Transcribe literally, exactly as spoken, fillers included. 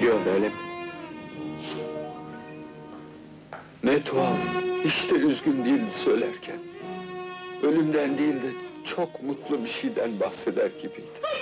Gidiyor öyle mi? Ne tuhaf, hiç de üzgün değildi söylerken. Ölümden değil de çok mutlu bir şeyden bahseder gibiydi.